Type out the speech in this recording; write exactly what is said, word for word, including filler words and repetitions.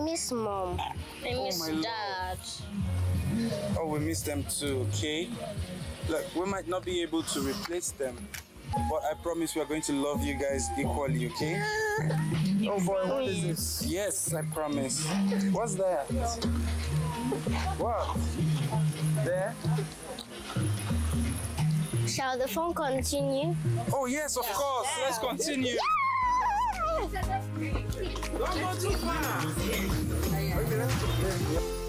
miss mom. I miss my dad. Oh, we miss them too, okay? Look, we might not be able to replace them, but I promise we are going to love you guys equally, okay? Oh boy, what is this? Yes, I promise. What's that? What? There? Shall the phone continue? Oh yes, of course. Let's continue. Don't go too far. Okay, let's go.